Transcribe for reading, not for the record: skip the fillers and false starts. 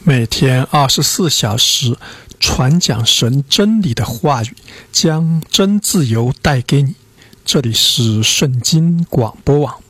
每天24小时传讲神真理的话语，将真自由带给你。这里是圣经广播网。